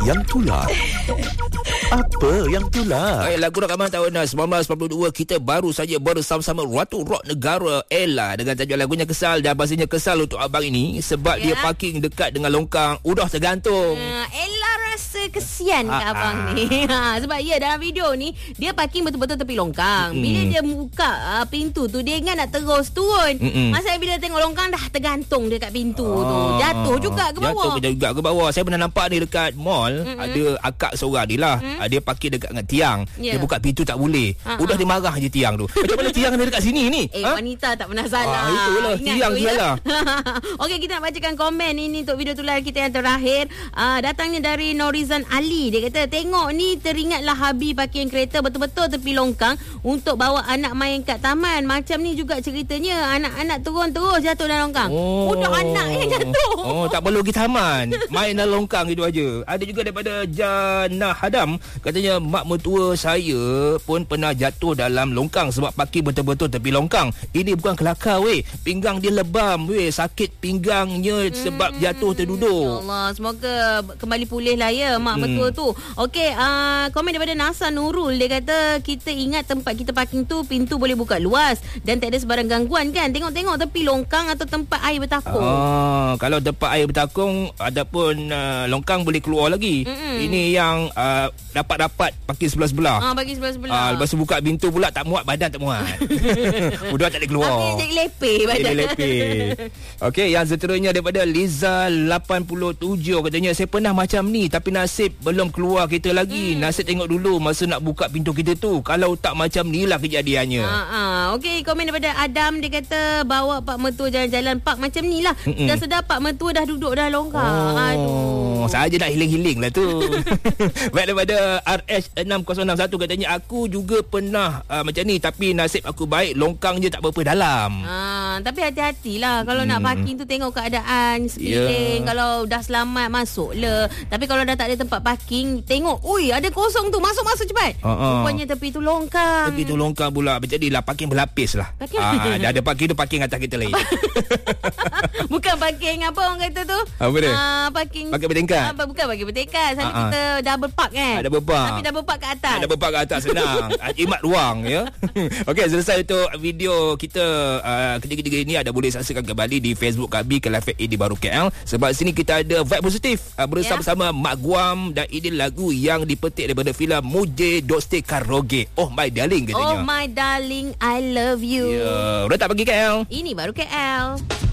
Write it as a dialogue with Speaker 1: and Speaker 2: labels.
Speaker 1: Yang tular. Apa yang tular?
Speaker 2: Lagu rakaman tahun 1992 kita baru saja bersama-sama Ratu Rock Negara Ella dengan tajuk lagunya Kesal. Dan pastinya kesal untuk abang ini sebab dia parking dekat dengan longkang udah tergantung.
Speaker 3: Ella rasa kesian kat abang ni. Sebab dalam video ni dia parking betul-betul tepi longkang. Bila dia buka pintu tu, dia ingat nak terus turun. Masa bila tengok longkang dah tergantung dekat pintu tu. Jatuh juga ke bawah.
Speaker 2: Jatuh juga ke bawah. Saya pernah nampak ni dekat mall. Ada akak seorang ni lah. Dia parking dekat dengan tiang. Dia buka pintu tak boleh. Udah dia marah je tiang tu. Macam mana tiang ada dekat sini ni?
Speaker 3: Wanita tak pernah salah.
Speaker 2: Itulah tiang dia lah.
Speaker 3: Okey, kita nak bacakan komen ini untuk video tular kita yang terakhir. Datangnya dari Norizan Ali. Dia kata, tengok ni teringatlah Habi parking kereta betul-betul tepi longkang untuk bawa anak main kat taman. Macam ni juga ceritanya. Anak-anak turun terus jatuh dalam longkang. Udah anak yang jatuh.
Speaker 2: Tak perlu pergi taman. Main dalam longkang itu aja. Ada juga daripada Jannah Hadam. Katanya mak mertua saya pun pernah jatuh dalam longkang sebab parking betul-betul tepi longkang. Ini bukan kelakar weh. Pinggang dia lebam weh. Sakit pinggangnya sebab jatuh terduduk.
Speaker 3: Allah, semoga kembali pulih lah mak mertua tu. Okey, komen daripada Nasa Nurul. Dia kata, kita ingat tempat kita parking tu pintu boleh buka luas dan tak ada sebarang gangguan kan. Tengok-tengok tepi longkang atau tempat air bertakung.
Speaker 2: Kalau tempat air bertakung ataupun longkang boleh keluar lagi. Ini yang dapat parking sebelah-sebelah.
Speaker 3: Parking sebelah-sebelah.
Speaker 2: Lepas tu buka pintu pula tak muat, badan tak muat. Udah tak boleh keluar.
Speaker 3: Tapi jadi lepeh badan.
Speaker 2: Okey, yang seterusnya daripada Liza 87. Katanya, saya pernah macam ni tapi nasib belum keluar kereta lagi. Nasib tengok dulu masa nak buka pintu kita tu. Kalau tak macam ni lah kejadiannya.
Speaker 3: Okey, komen daripada Adam. Dia kata, bawa pak mertua jalan-jalan park macam ni lah. Dah sedar pak mertua dah duduk dah longkang. Aduh,
Speaker 2: saja nak hiling-hiling lah tu. Baik, daripada RH6061 katanya, aku juga pernah macam ni tapi nasib aku baik, longkang je tak berapa dalam.
Speaker 3: Tapi hati-hatilah kalau nak parking tu, tengok keadaan sekeliling. Kalau dah selamat, masuk le. Tapi kalau dah tak ada tempat parking, tengok, ui ada kosong tu, masuk cepat. Rupanya tepi tu longkang.
Speaker 2: Tepi tu longkang pula. Jadilah parking berlapis lah. Dah ada parking tu, parking atas kita lain.
Speaker 3: Bukan parking apa orang kata tu?
Speaker 2: Apa dia?
Speaker 3: Parking
Speaker 2: bertingkat.
Speaker 3: Bukan parking bertingkat. Selalu kita double park kan?
Speaker 2: Double park.
Speaker 3: Tapi double park kat atas.
Speaker 2: Double park kat atas senang. Jimat ruang ya. Okey, selesai untuk video kita ketiga-tiga ini. Ada boleh saksikan kembali di Facebook kami Kelafet di Baru KL. Sebab sini kita ada vibe positif bersama-sama Mak Guam. Dan ini lagu yang dipetik daripada filem Muje Doste Karaoke. Oh my darling katanya.
Speaker 3: Oh my darling, I love you.
Speaker 2: Udah tak pergi KL?
Speaker 3: Ini Baru KL.